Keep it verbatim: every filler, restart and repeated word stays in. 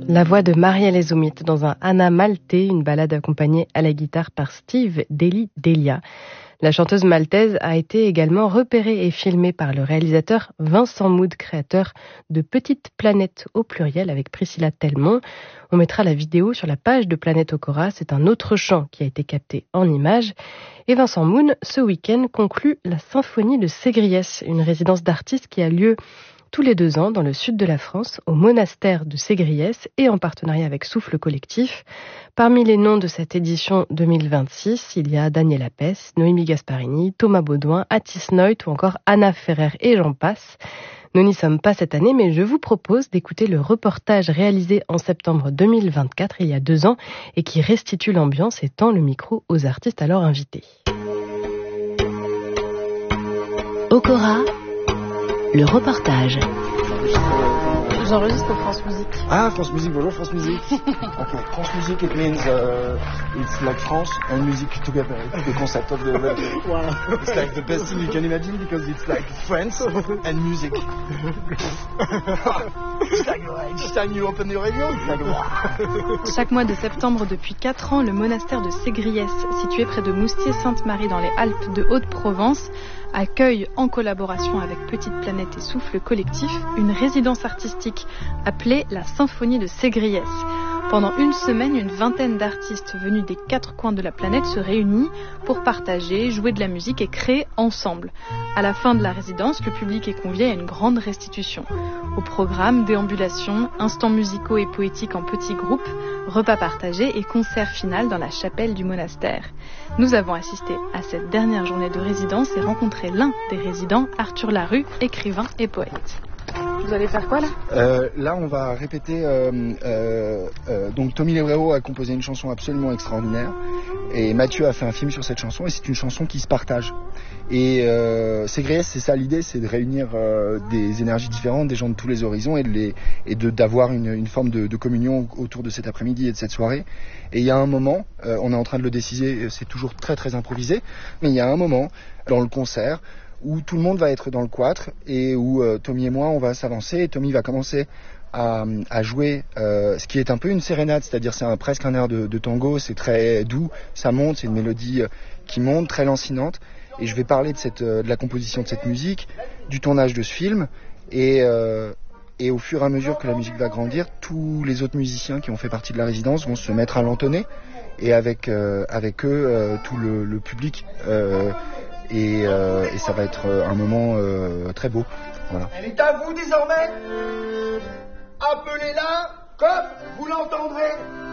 La voix de Marielle Ezumit dans un Anna Maltais, une ballade accompagnée à la guitare par Steve Deli Delia. La chanteuse maltaise a été également repérée et filmée par le réalisateur Vincent Mood, créateur de Petite Planète au pluriel avec Priscilla Telmont. On mettra la vidéo sur la page de Planète Okora. C'est un autre chant qui a été capté en images. Et Vincent Mood, ce week-end, conclut la Symphonie de Ségriès, une résidence d'artistes qui a lieu tous les deux ans dans le sud de la France, au monastère de Ségriès et en partenariat avec Souffle Collectif. Parmi les noms de cette édition deux mille vingt-six, il y a Daniel Apès, Noémie Gasparini, Thomas Baudouin, Atis Noit ou encore Anna Ferrer et j'en passe. Nous n'y sommes pas cette année, mais je vous propose d'écouter le reportage réalisé en septembre deux mille vingt-quatre, il y a deux ans, et qui restitue l'ambiance et tend le micro aux artistes alors invités. Okora, le reportage. J'enregistre pour France Musique. Ah, France Musique, bonjour France Musique. Okay, France Musique, it means uh, it's like France and music together. It's the concept of the radio. Wow. It's like the best thing you can imagine because it's like France and music. It's like each time you open the radio, it's like wow. Chaque mois de septembre depuis quatre ans, le monastère de Ségriès, situé près de Moustier-Sainte-Marie dans les Alpes de Haute-Provence, accueille, en collaboration avec Petite Planète et Souffle Collectif, une résidence artistique appelée la Symphonie de Ségriès. Pendant une semaine, une vingtaine d'artistes venus des quatre coins de la planète se réunissent pour partager, jouer de la musique et créer ensemble. À la fin de la résidence, le public est convié à une grande restitution. Au programme, déambulations, instants musicaux et poétiques en petits groupes, repas partagés et concert final dans la chapelle du monastère. Nous avons assisté à cette dernière journée de résidence et rencontré l'un des résidents, Arthur Larue, écrivain et poète. Vous allez faire quoi là euh, Là on va répéter, euh, euh, euh, donc Tommy Lebrero a composé une chanson absolument extraordinaire et Mathieu a fait un film sur cette chanson et c'est une chanson qui se partage. Et euh, Ségriès, c'est ça l'idée, c'est de réunir euh, des énergies différentes, des gens de tous les horizons et, de les, et de, d'avoir une, une forme de, de communion autour de cet après-midi et de cette soirée. Et il y a un moment, euh, on est en train de le décider, c'est toujours très très improvisé, mais il y a un moment dans le concert où tout le monde va être dans le quatre et où euh, Tommy et moi on va s'avancer et Tommy va commencer à, à jouer euh, ce qui est un peu une sérénade, c'est-à-dire c'est un, presque un air de, de tango, c'est très doux, ça monte, c'est une mélodie euh, qui monte, très lancinante et je vais parler de, cette, euh, de la composition de cette musique, du tournage de ce film et, euh, et au fur et à mesure que la musique va grandir, tous les autres musiciens qui ont fait partie de la résidence vont se mettre à l'entonner et avec, euh, avec eux euh, tout le, le public euh, Et, euh, et ça va être un moment euh, très beau. Voilà. Elle est à vous désormais. Appelez-la comme vous l'entendrez.